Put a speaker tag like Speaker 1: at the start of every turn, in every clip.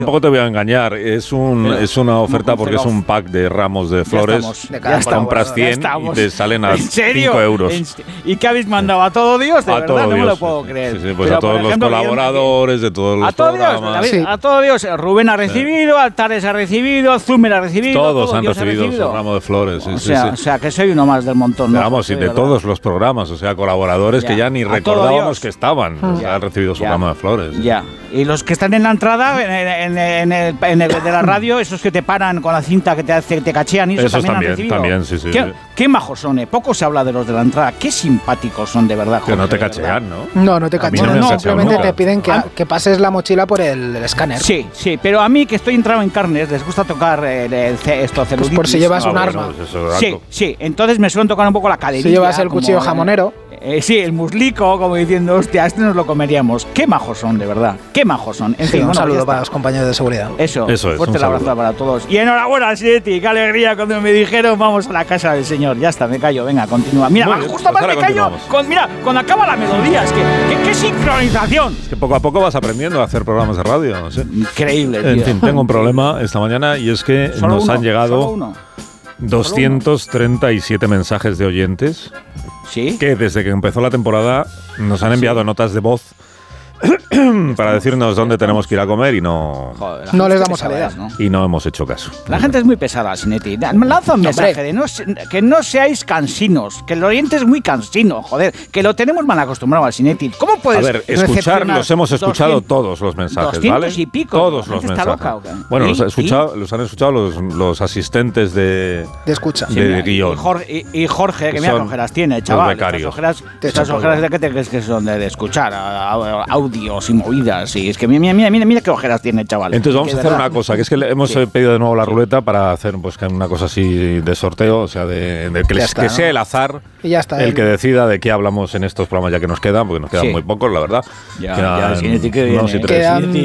Speaker 1: Tampoco te voy a engañar, es una oferta porque es un pack de ramos de flores.
Speaker 2: Ya
Speaker 1: compras 100 y te salen a 5 euros.
Speaker 3: ¿Y qué habéis mandado? ¿A todo Dios? De verdad, no me lo puedo creer.
Speaker 1: Sí, pues a todos los colaboradores de todos los programas.
Speaker 3: A todo Dios. Rubén ha recibido, Altares ha recibido, Zumer ha recibido.
Speaker 1: Todos han recibido su ramo de flores.
Speaker 3: O sea, que soy uno más del montón.
Speaker 1: Pero vamos, y de todos los programas, o sea, colaboradores que ya ni recordábamos que estaban. Han recibido su ramo de flores.
Speaker 3: Ya. Y los que están en la entrada, en el de la radio, esos que te paran con la cinta que te cachean, y esos
Speaker 1: también, sí.
Speaker 3: Qué majos son, Poco se habla de los de la entrada. Qué simpáticos son, de verdad.
Speaker 1: Que no te cachean, ¿no?
Speaker 2: No te cachean. No, simplemente te piden que pases la mochila por el escáner.
Speaker 3: Sí, pero a mí, que estoy entrado en carnes, les gusta tocar esto, celulitis.
Speaker 2: Pues por si llevas un arma.
Speaker 3: Sí, entonces me suelen tocar un poco la caderilla.
Speaker 2: Si llevas el cuchillo jamonero.
Speaker 3: Sí, el muslico, como diciendo, hostia, este nos lo comeríamos. Qué majos son, de verdad. Qué majos son. En fin,
Speaker 2: un saludo para los compañeros de seguridad.
Speaker 3: Eso es. Fuerte el abrazo para todos. Y enhorabuena, Sinetti. Qué alegría cuando me dijeron, vamos a la casa del señor. Ya está, me callo. Venga, continúa. Mira, justo más me callo. Cuando acaba la melodía. Es que, qué sincronización.
Speaker 1: Es que poco a poco vas aprendiendo a hacer programas de radio. No sé.
Speaker 3: Increíble, tío.
Speaker 1: En fin, tengo un problema esta mañana y es que nos han llegado 237 mensajes de oyentes.
Speaker 3: ¿Sí?
Speaker 1: Que desde que empezó la temporada nos han enviado notas de voz para decirnos dónde tenemos que ir a comer y no
Speaker 2: les damos salidas,
Speaker 3: ¿no?
Speaker 1: Y no hemos hecho caso.
Speaker 3: La gente es muy pesada, Sinetti. Lanza un mensaje de que no seáis cansinos, que el oyente es muy cansino, joder, que lo tenemos mal acostumbrado al Sinetti. ¿Cómo puedes?
Speaker 1: A ver, los hemos escuchado todos los mensajes,
Speaker 3: 200
Speaker 1: ¿vale?
Speaker 3: Y pico.
Speaker 1: Todos los mensajes.
Speaker 3: Loca, ¿o qué?
Speaker 1: Bueno, los han escuchado los asistentes de
Speaker 2: escucha.
Speaker 1: De guión.
Speaker 3: Y Jorge, que mira qué ojeras tiene, chaval.
Speaker 1: Los becarios.
Speaker 3: Estas ojeras de qué te crees que son de escuchar audios y movidas, y es que mira qué ojeras tiene, chaval.
Speaker 1: Entonces vamos a hacer una cosa, que es que hemos pedido de nuevo la ruleta para hacer pues una cosa así de sorteo, o sea, que sea el azar
Speaker 2: y ya está,
Speaker 1: el que decida de qué hablamos en estos programas ya que nos quedan, porque nos quedan muy pocos, la verdad.
Speaker 3: Ya, Sinetti, que
Speaker 1: unos y tres.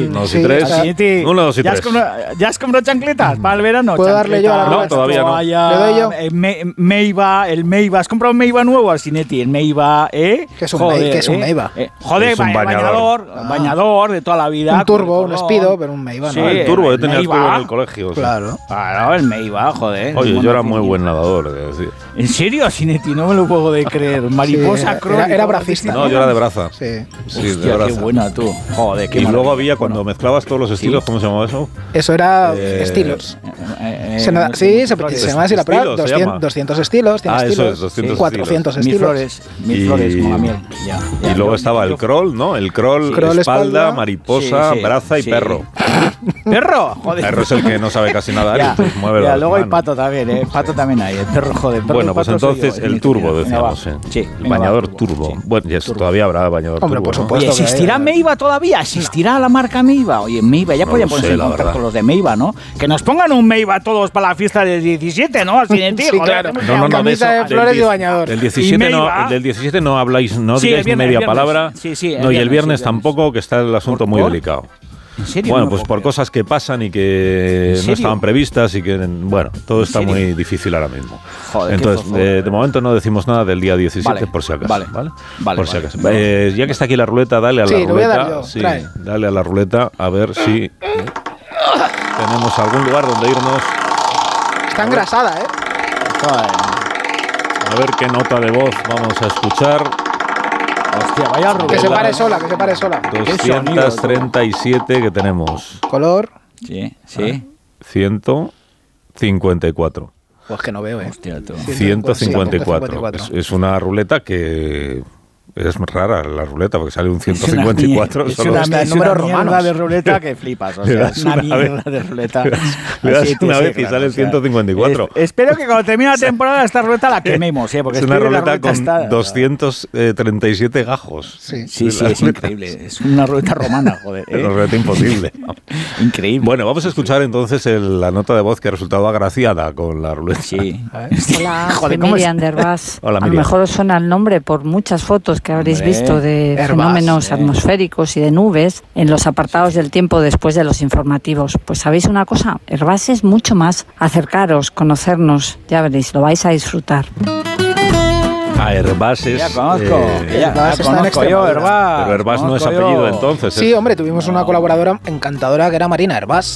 Speaker 1: Uno, dos y tres.
Speaker 3: ¿Ya has comprado chancletas para el verano?
Speaker 2: ¿Puedo darle yo a la ruleta?
Speaker 1: No, todavía no.
Speaker 2: ¿Le doy yo?
Speaker 3: El Meiva. ¿Has comprado un Meiva nuevo al Sinetti? El Meiva,
Speaker 2: ¿Qué es un Meiva?
Speaker 3: Joder,
Speaker 1: es un
Speaker 3: bañador de toda la vida.
Speaker 2: Un turbo, un Speedo, pero un Meiva, ¿no?
Speaker 1: Sí, el turbo, yo tenía el turbo en el colegio.
Speaker 2: Claro.
Speaker 3: Claro, el Meiva, joder.
Speaker 1: Oye, yo era muy buen nadador, de decir.
Speaker 3: ¿En serio, Sinetti? No me lo puedo creer. Mariposa crónica.
Speaker 2: Era bracista.
Speaker 1: No, yo era de braza.
Speaker 2: Sí.
Speaker 3: Hostia, qué buena tú. Joder, qué
Speaker 1: y luego había, cuando mezclabas todos los estilos, ¿cómo se llamaba eso?
Speaker 2: Eso era estilos. Se llama así la prueba. 200 estilos.
Speaker 1: Eso es, 200
Speaker 2: 400 estilos.
Speaker 3: Mil flores como la miel.
Speaker 1: Y luego estaba el crawl, ¿no? El crawl, espalda, mariposa, braza y perro.
Speaker 3: ¿Perro? Joder.
Speaker 1: Perro es el que no sabe casi nadar y pues mueve las
Speaker 3: luego
Speaker 1: manos.
Speaker 3: hay pato también, Pato también hay. El perro, joder.
Speaker 1: Bueno, pues entonces el turbo, decíamos. El bañador turbo. Bueno, y todavía habrá bañador turbo.
Speaker 2: Por supuesto.
Speaker 3: Oye, ¿existirá Meiva todavía? ¿Existirá la marca Meiva? Oye, Meiva, ya podían ponerse en contacto los de Meiva, ¿no? Que nos pongan un Meiva todos para la fiesta del 17, ¿no? Así de
Speaker 2: sí, claro.
Speaker 1: No,
Speaker 2: camisa de flores y bañador.
Speaker 1: Del 17 no habláis, no digáis media palabra. No, y el viernes tampoco, que está el asunto muy delicado.
Speaker 3: ¿En serio?
Speaker 1: Bueno, pues por cosas que pasan y que no estaban previstas y que, bueno, todo está muy difícil ahora mismo.
Speaker 3: Joder,
Speaker 1: entonces, de momento no decimos nada del día 17 por si acaso. Vale. Por si acaso. Ya que está aquí la ruleta, dale a la ruleta.
Speaker 2: Lo voy a dar yo.
Speaker 1: Dale a la ruleta a ver si tenemos algún lugar donde irnos.
Speaker 2: Está engrasada,
Speaker 1: A ver qué nota de voz vamos a escuchar.
Speaker 3: Hostia, vaya ruleta.
Speaker 2: Que se pare sola.
Speaker 1: 237 que tenemos.
Speaker 2: Color.
Speaker 3: Sí.
Speaker 1: 154.
Speaker 2: Pues que no veo,
Speaker 3: Hostia, tú.
Speaker 1: 154. Es una ruleta que es rara, la ruleta, porque sale un 154.
Speaker 3: Es una mierda de ruleta que flipas. O sea, es una mierda de ruleta.
Speaker 1: Le das una vez y sale el 154.
Speaker 3: Espero que cuando termine la temporada esta ruleta la quememos, porque
Speaker 1: es una ruleta con 237 gajos.
Speaker 3: Sí, es increíble. Es una ruleta romana, joder.
Speaker 1: Es una ruleta imposible.
Speaker 3: Increíble.
Speaker 1: Bueno, vamos a escuchar entonces la nota de voz que ha resultado agraciada con la ruleta.
Speaker 3: Sí.
Speaker 4: Hola, soy Miriam de Herbás.
Speaker 1: Hola,
Speaker 4: Miriam. A lo mejor os suena el nombre por muchas fotos que habréis visto de fenómenos atmosféricos y de nubes en los apartados del tiempo después de los informativos. Pues ¿sabéis una cosa? Herbás es mucho más. Acercaros, conocernos, ya veréis, lo vais a disfrutar.
Speaker 1: Herbás es...
Speaker 3: Ya conozco, ya conozco yo, Herbás.
Speaker 1: Pero Herbás no es apellido entonces.
Speaker 2: Sí, hombre, tuvimos una colaboradora encantadora que era Marina Herbás.